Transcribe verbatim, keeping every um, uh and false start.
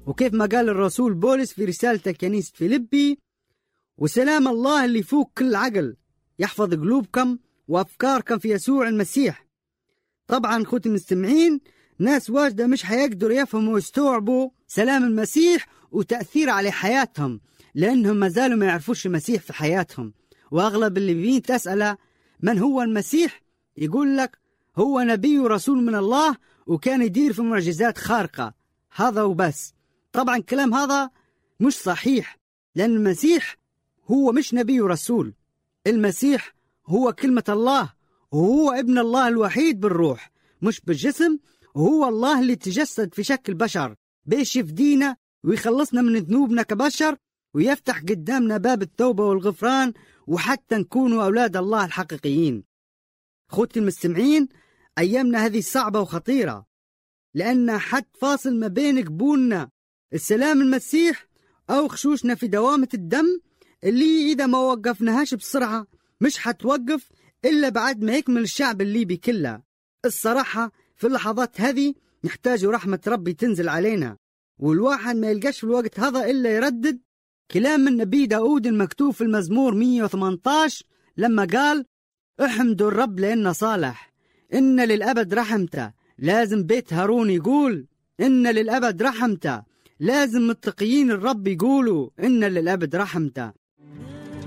وكيف ما قال الرسول بولس في رسالته كنيسة فيلبي: وسلام الله اللي فوق كل عقل يحفظ قلوبكم وأفكاركم في يسوع المسيح. طبعا خوتي المستمعين، ناس واجدة مش حيقدروا يفهموا ويستوعبوا سلام المسيح وتأثير على حياتهم، لأنهم ما زالوا ما يعرفوش المسيح في حياتهم. وأغلب اللي بين تسأله من هو المسيح، يقول لك هو نبي ورسول من الله وكان يدير في معجزات خارقة، هذا وبس. طبعا كلام هذا مش صحيح، لأن المسيح هو مش نبي ورسول. المسيح هو كلمة الله، وهو ابن الله الوحيد بالروح مش بالجسم، وهو الله اللي تجسد في شكل بشر بيش يفدينا ويخلصنا من ذنوبنا كبشر، ويفتح قدامنا باب التوبة والغفران، وحتى نكونوا أولاد الله الحقيقيين. خوتي المستمعين، أيامنا هذه صعبة وخطيرة، لأن حد فاصل ما بين قبولنا السلام المسيح أو خشوشنا في دوامة الدم اللي إذا ما وقفناهاش بسرعة مش حتوقف إلا بعد ما يكمل الشعب الليبي كله. الصراحة في اللحظات هذه نحتاج رحمة ربي تنزل علينا، والواحد ما يلقاش في الوقت هذا إلا يردد كلام من نبي داود المكتوب في المزمور مية وثمانية عشر لما قال: احمدوا الرب لأنه صالح، إن للأبد رحمته. لازم بيت هارون يقول إن للأبد رحمته، لازم متقيين الرب يقولوا إن للأبد رحمته.